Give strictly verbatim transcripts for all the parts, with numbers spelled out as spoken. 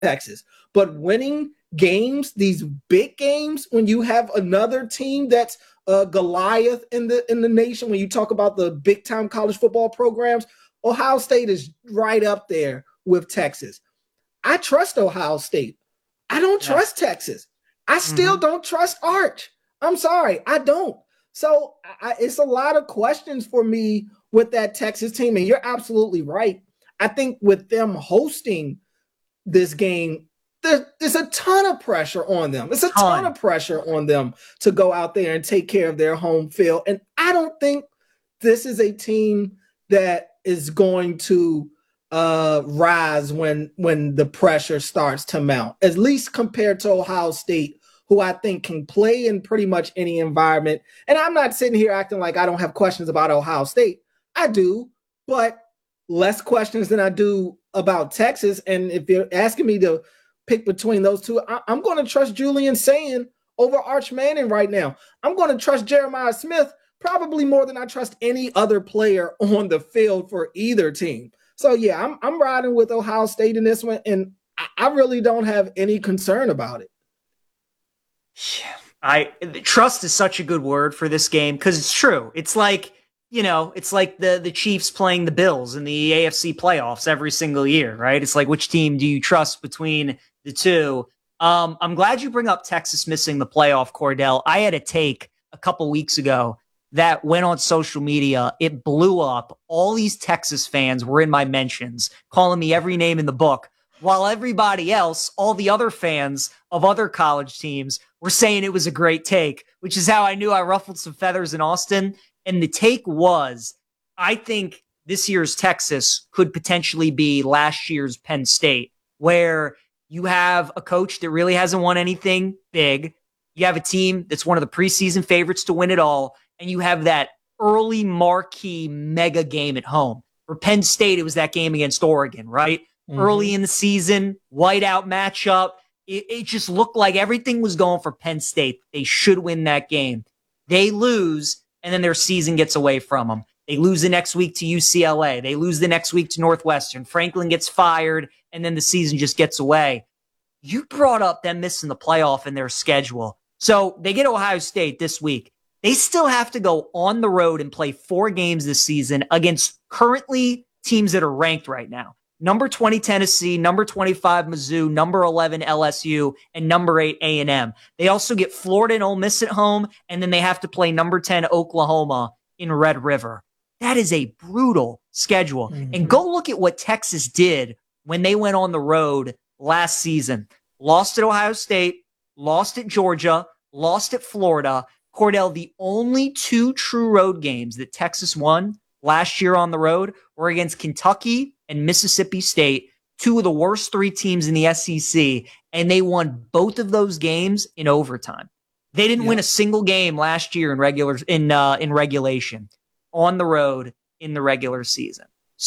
Texas. But winning games, these big games, when you have another team that's uh, Goliath in the in the nation, when you talk about the big time college football programs, Ohio State is right up there with Texas. I trust Ohio State. I don't Yeah. trust Texas. I still mm-hmm. don't trust Arch. I'm sorry, I don't. So I, it's a lot of questions for me with that Texas team. And you're absolutely right. I think with them hosting this game, there, there's a ton of pressure on them. It's a ton. ton of pressure on them to go out there and take care of their home field. And I don't think this is a team that is going to uh, rise when when the pressure starts to mount, at least compared to Ohio State, who I think can play in pretty much any environment. And I'm not sitting here acting like I don't have questions about Ohio State. I do, but less questions than I do about Texas. And if you're asking me to pick between those two, I- I'm going to trust Julian Sayin over Arch Manning right now. I'm going to trust Jeremiah Smith probably more than I trust any other player on the field for either team. So, yeah, I'm I'm riding with Ohio State in this one, and I, I really don't have any concern about it. I trust is such a good word for this game because it's true. It's like, you know, it's like the the Chiefs playing the Bills in the A F C playoffs every single year, right? It's like, which team do you trust between the two? Um, I'm glad you bring up Texas missing the playoff, Cordell. I had a take a couple weeks ago that went on social media. It blew up. All these Texas fans were in my mentions, calling me every name in the book, while everybody else, all the other fans of other college teams, were saying it was a great take, which is how I knew I ruffled some feathers in Austin. And the take was, I think this year's Texas could potentially be last year's Penn State, where you have a coach that really hasn't won anything big. You have a team that's one of the preseason favorites to win it all. And you have that early marquee mega game at home. For Penn State, it was that game against Oregon, right? Mm-hmm. Early in the season, whiteout matchup. It, it just looked like everything was going for Penn State. They should win that game. They lose, and then their season gets away from them. They lose the next week to U C L A. They lose the next week to Northwestern. Franklin gets fired, and then the season just gets away. You brought up them missing the playoff in their schedule. So they get Ohio State this week. They still have to go on the road and play four games this season against currently teams that are ranked right now. Number twenty, Tennessee, number twenty-five, Mizzou, number eleven, L S U, and number eight, A and M. They also get Florida and Ole Miss at home, and then they have to play number ten, Oklahoma in Red River. That is a brutal schedule. Mm-hmm. And go look at what Texas did when they went on the road last season. Lost at Ohio State, lost at Georgia, lost at Florida. Cordell, the only two true road games that Texas won last year on the road were against Kentucky and Mississippi State, two of the worst three teams in the S E C, and they won both of those games in overtime. They didn't yeah. win a single game last year in regular in uh, in regulation on the road in the regular season.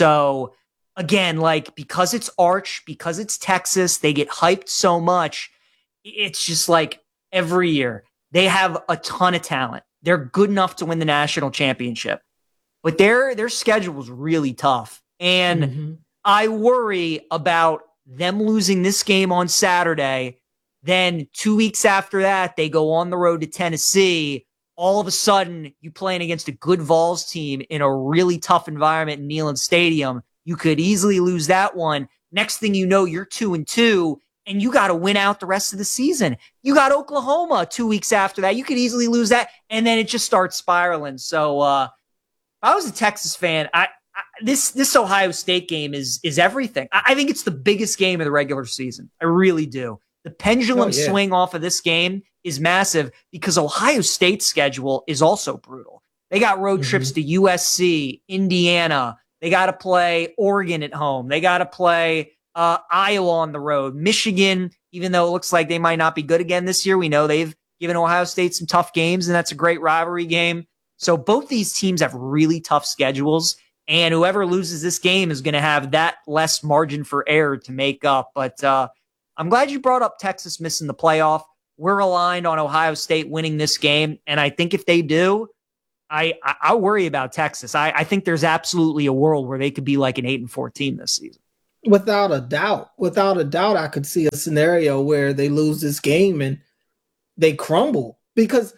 So again, like, because it's Arch, because it's Texas, they get hyped so much. It's just like every year. They have a ton of talent. They're good enough to win the national championship. But their their schedule is really tough. And mm-hmm. I worry about them losing this game on Saturday. Then two weeks after that, they go on the road to Tennessee. All of a sudden, you playing against a good Vols team in a really tough environment in Neyland Stadium. You could easily lose that one. Next thing you know, you're two and two. And you got to win out the rest of the season. You got Oklahoma two weeks after that. You could easily lose that. And then it just starts spiraling. So uh, if I was a Texas fan, I, I this this Ohio State game is is everything. I, I think it's the biggest game of the regular season. I really do. The pendulum oh, yeah. swing off of this game is massive because Ohio State's schedule is also brutal. They got road mm-hmm. trips to U S C, Indiana. They got to play Oregon at home. They got to play Uh, Iowa on the road, Michigan, even though it looks like they might not be good again this year. We know they've given Ohio State some tough games, and that's a great rivalry game. So both these teams have really tough schedules, and whoever loses this game is going to have that less margin for error to make up. But uh, I'm glad you brought up Texas missing the playoff. We're aligned on Ohio State winning this game, and I think if they do, I, I, I worry about Texas. I, I think there's absolutely a world where they could be like an eight and four team this season. Without a doubt, without a doubt, I could see a scenario where they lose this game and they crumble because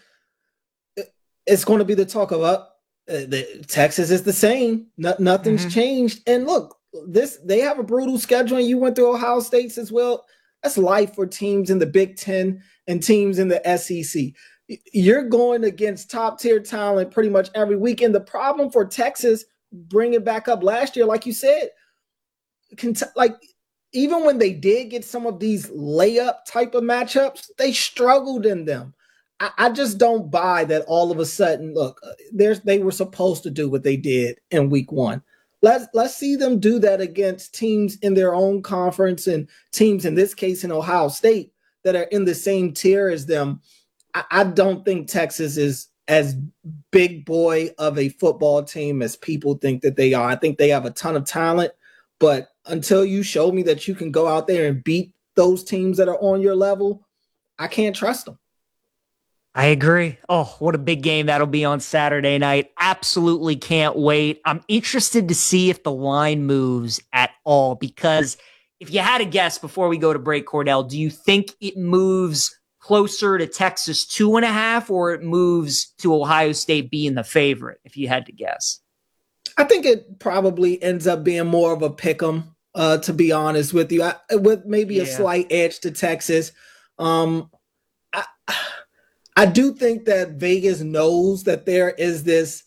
it's going to be the talk of up. Uh, the, Texas is the same. No, nothing's mm-hmm. changed. And look, this they have a brutal schedule. And you went through Ohio State's as well. That's life for teams in the Big Ten and teams in the S E C. You're going against top tier talent pretty much every week. And the problem for Texas, bring it back up last year, like you said, like even when they did get some of these layup type of matchups, they struggled in them. I, I just don't buy that all of a sudden, look, there's they were supposed to do what they did in week one. Let's let's see them do that against teams in their own conference and teams, in this case, in Ohio State, that are in the same tier as them. I, I don't think Texas is as big boy of a football team as people think that they are. I think they have a ton of talent, but until you show me that you can go out there and beat those teams that are on your level, I can't trust them. I agree. Oh, what a big game that'll be on Saturday night. Absolutely can't wait. I'm interested to see if the line moves at all, because if you had a guess before we go to break, Cordell, do you think it moves closer to Texas two and a half, or it moves to Ohio State being the favorite, if you had to guess? I think it probably ends up being more of a pick 'em, uh, to be honest with you, I, with maybe yeah. a slight edge to Texas. Um, I, I do think that Vegas knows that there is this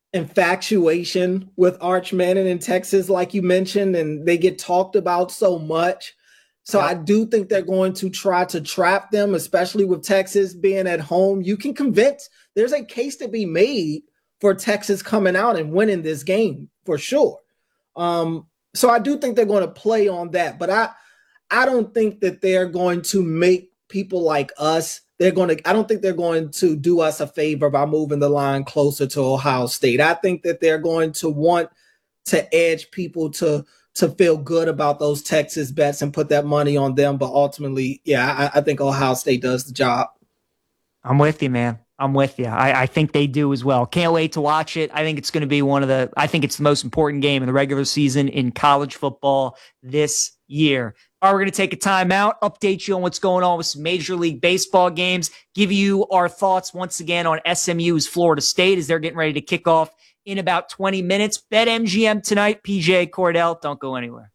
infatuation with Arch Manning in Texas, like you mentioned, and they get talked about so much. So yeah. I do think they're going to try to trap them, especially with Texas being at home. You can convince, there's a case to be made for Texas coming out and winning this game for sure. Um, so I do think they're going to play on that, but I, I don't think that they're going to make people like us. They're going to, I don't think they're going to do us a favor by moving the line closer to Ohio State. I think that they're going to want to edge people to, to feel good about those Texas bets and put that money on them. But ultimately, yeah, I, I think Ohio State does the job. I'm with you, man. I'm with you. I, I think they do as well. Can't wait to watch it. I think it's going to be one of the, I think it's the most important game in the regular season in college football this year. All right, we're going to take a timeout, update you on what's going on with some Major League Baseball games, give you our thoughts once again on S M U's Florida State as they're getting ready to kick off in about twenty minutes. BetMGM tonight. P J, Cordell, don't go anywhere.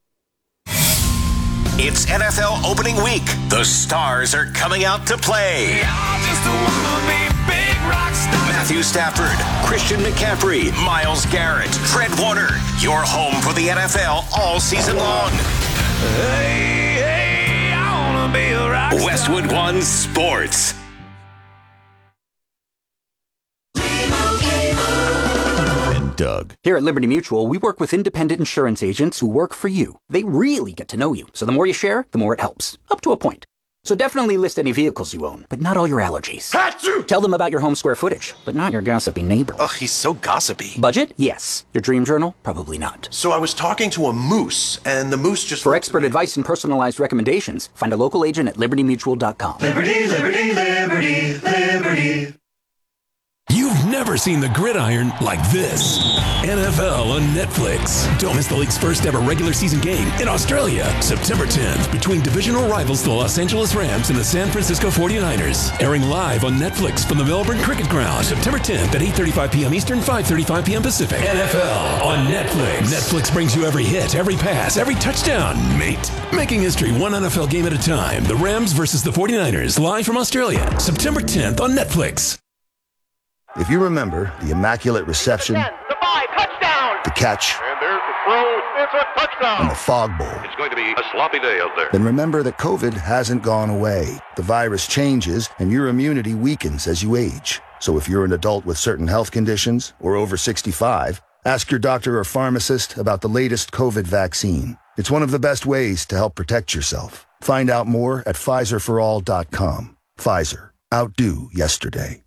It's N F L opening week. The stars are coming out to play. Just wanna be big rock stars. Matthew Stafford, Christian McCaffrey, Myles Garrett, Fred Warner. Your home for the N F L all season long. Hey, hey, I wanna be a rock star. Westwood One Sports. Doug. Here at Liberty Mutual, we work with independent insurance agents who work for you. They really get to know you, so the more you share, the more it helps. Up to a point. So definitely list any vehicles you own, but not all your allergies. Hatsu! Tell them about your home square footage, but not your gossipy neighbor. Ugh, he's so gossipy. Budget? Yes. Your dream journal? Probably not. So I was talking to a moose, and the moose just... For expert advice and personalized recommendations, find a local agent at liberty mutual dot com. Liberty, liberty, liberty, liberty. You've never seen the gridiron like this. N F L on Netflix. Don't miss the league's first ever regular season game in Australia, September tenth, between divisional rivals the Los Angeles Rams and the San Francisco forty-niners. Airing live on Netflix from the Melbourne Cricket Ground, September tenth at eight thirty-five p.m. Eastern, five thirty-five p.m. Pacific. N F L on Netflix. Netflix brings you every hit, every pass, every touchdown, mate. Making history one N F L game at a time. The Rams versus the forty-niners, live from Australia, September tenth on Netflix. If you remember the Immaculate Reception, the, ten, the, five, touchdown. the catch, and there's the throw, it's a touchdown, and the Fog Bowl, it's going to be a sloppy day out there. Then remember that COVID hasn't gone away. The virus changes, and your immunity weakens as you age. So if you're an adult with certain health conditions or over sixty-five, ask your doctor or pharmacist about the latest COVID vaccine. It's one of the best ways to help protect yourself. Find out more at Pfizer for all dot com. Pfizer. Outdo yesterday.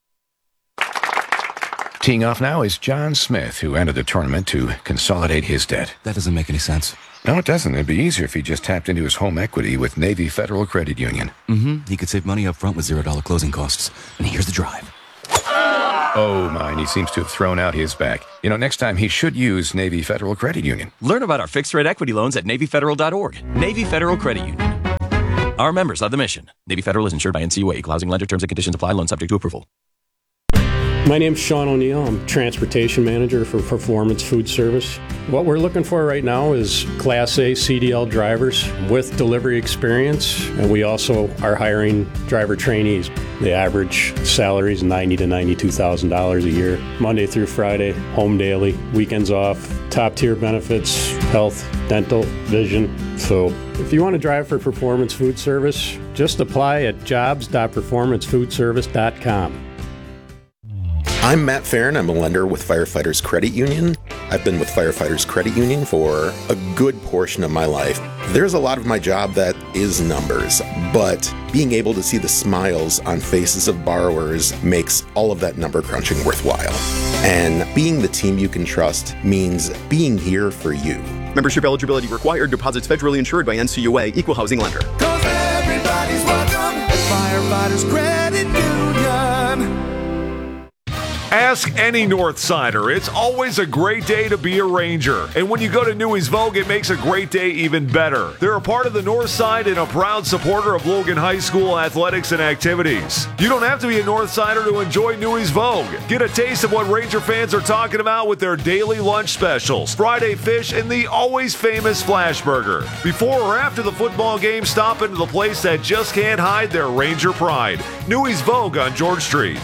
Teeing off now is John Smith, who entered the tournament to consolidate his debt. That doesn't make any sense. No, it doesn't. It'd be easier if he just tapped into his home equity with Navy Federal Credit Union. Mm-hmm. He could save money up front with zero dollar closing costs. And here's the drive. Oh, mine, he seems to have thrown out his back. You know, next time he should use Navy Federal Credit Union. Learn about our fixed-rate equity loans at Navy Federal dot org. Navy Federal Credit Union. Our members of the mission. Navy Federal is insured by N C U A. Equal housing lender. Terms and conditions apply. Loan subject to approval. My name's Sean O'Neill. I'm Transportation Manager for Performance Food Service. What we're looking for right now is Class A C D L drivers with delivery experience, and we also are hiring driver trainees. The average salary is ninety thousand to ninety-two thousand dollars a year, Monday through Friday, home daily, weekends off, top-tier benefits, health, dental, vision. So if you want to drive for Performance Food Service, just apply at jobs dot performance food service dot com. I'm Matt Farron. I'm a lender with Firefighters Credit Union. I've been with Firefighters Credit Union for a good portion of my life. There's a lot of my job that is numbers, but being able to see the smiles on faces of borrowers makes all of that number crunching worthwhile. And being the team you can trust means being here for you. Membership eligibility required. Deposits federally insured by N C U A. Equal housing lender. Cause everybody's welcome at Firefighters Credit Union. Ask any Northsider. It's always a great day to be a Ranger. And when you go to Newey's Vogue, it makes a great day even better. They're a part of the Northside and a proud supporter of Logan High School athletics and activities. You don't have to be a Northsider to enjoy Newey's Vogue. Get a taste of what Ranger fans are talking about with their daily lunch specials, Friday fish, and the always famous Flash Burger. Before or after the football game, stop into the place that just can't hide their Ranger pride. Newey's Vogue on George Street.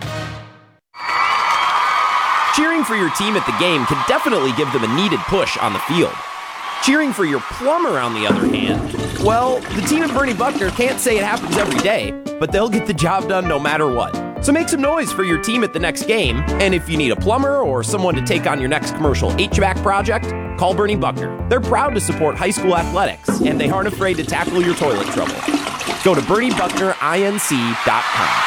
Cheering for your team at the game can definitely give them a needed push on the field. Cheering for your plumber, on the other hand, well, the team at Bernie Buckner can't say it happens every day, but they'll get the job done no matter what. So make some noise for your team at the next game, and if you need a plumber or someone to take on your next commercial H V A C project, call Bernie Buckner. They're proud to support high school athletics, and they aren't afraid to tackle your toilet trouble. Go to bernie buckner inc dot com.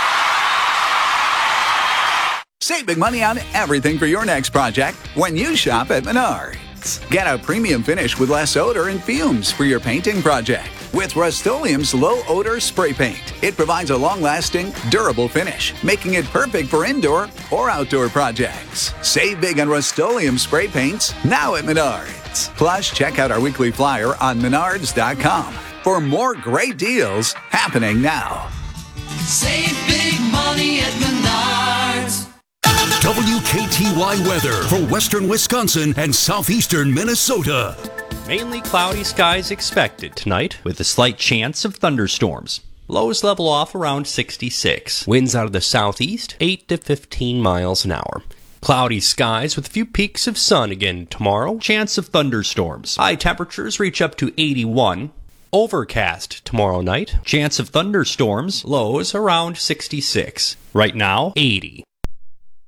Save big money on everything for your next project when you shop at Menards. Get a premium finish with less odor and fumes for your painting project with Rust-Oleum's low-odor spray paint. It provides a long-lasting, durable finish, making it perfect for indoor or outdoor projects. Save big on Rust-Oleum spray paints now at Menards. Plus, check out our weekly flyer on menards dot com for more great deals happening now. Save big money at Menards. W K T Y weather for western Wisconsin and southeastern Minnesota. Mainly cloudy skies expected tonight with a slight chance of thunderstorms. Lows level off around sixty-six. Winds out of the southeast, eight to fifteen miles an hour. Cloudy skies with a few peaks of sun again tomorrow. Chance of thunderstorms. High temperatures reach up to eighty-one. Overcast tomorrow night. Chance of thunderstorms. Lows around sixty-six. Right now, eighty.